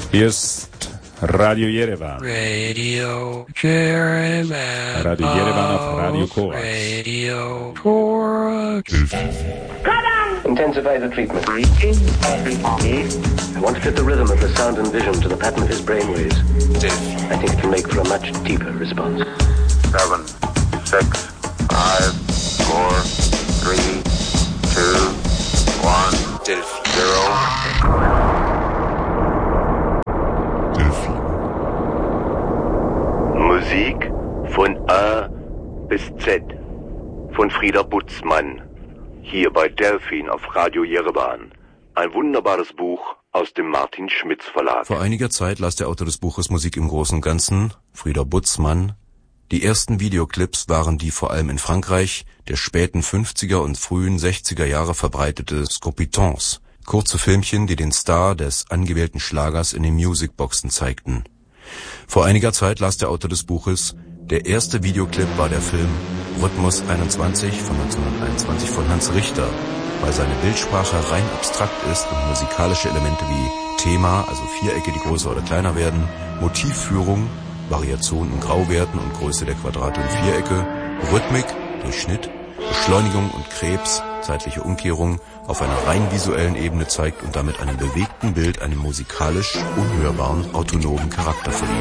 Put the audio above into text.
Hier ist Radio Yerevan. Radio Yerevan. Radio Yerevan auf Radio Korax. Radio Korax. Intensify the treatment. I want to fit the rhythm of the sound and vision to the pattern of his brainwaves. I think it can make for a much deeper response. 7, 6, 5, 4, 3, 2, 1, 0. Musik von A bis Z von Frieder Butzmann. Hier bei Delphin auf Radio Yerevan. Ein wunderbares Buch aus dem Martin Schmitz Verlag. Vor einiger Zeit las der Autor des Buches Musik im Großen und Ganzen, Frieder Butzmann. Die ersten Videoclips waren die vor allem in Frankreich der späten 50er und frühen 60er Jahre verbreitete Scopitons, kurze Filmchen, die den Star des angewählten Schlagers in den Musicboxen zeigten. Vor einiger Zeit las der Autor des Buches, der erste Videoclip war der Film Rhythmus 21 von 1921 von Hans Richter, weil seine Bildsprache rein abstrakt ist und musikalische Elemente wie Thema, also Vierecke, die größer oder kleiner werden, Motivführung, Variation in Grauwerten und Größe der Quadrate und Vierecke, Rhythmik durch Schnitt, Beschleunigung und Krebs, zeitliche Umkehrung auf einer rein visuellen Ebene zeigt und damit einem bewegten Bild einen musikalisch unhörbaren, autonomen Charakter verlieh.